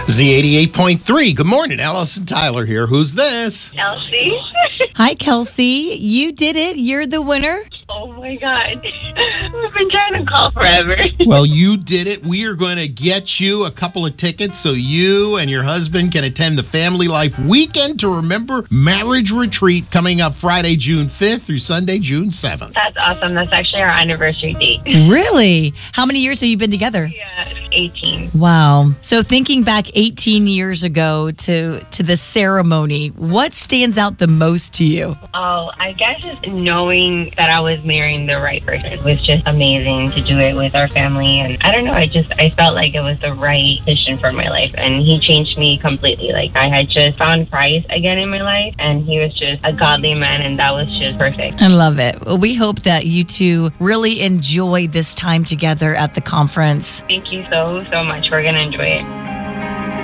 Z88.3. Good morning, Allison Tyler here. Who's this? Elsie. Hi, Kelsey. You did it. You're the winner. Oh my God. We've been trying to call forever. Well, you did it. We are going to get you a couple of tickets so you and your husband can attend the Family Life Weekend to Remember Marriage Retreat coming up Friday, June 5th through Sunday, June 7th. That's awesome. That's actually our anniversary date. Really? How many years have you been together? Yeah, 18. Wow. So thinking back 18 years ago to the ceremony, what stands out the most to you? Oh, I guess just knowing that I was marrying the right person was just amazing to do it with our family. And I don't know, I felt like it was the right decision for my life. And he changed me completely. Like I had just found Christ again in my life, and he was just a godly man, and that was just perfect. I love it. Well, we hope that you two really enjoy this time together at the conference. Thank you so much. We're going to enjoy it.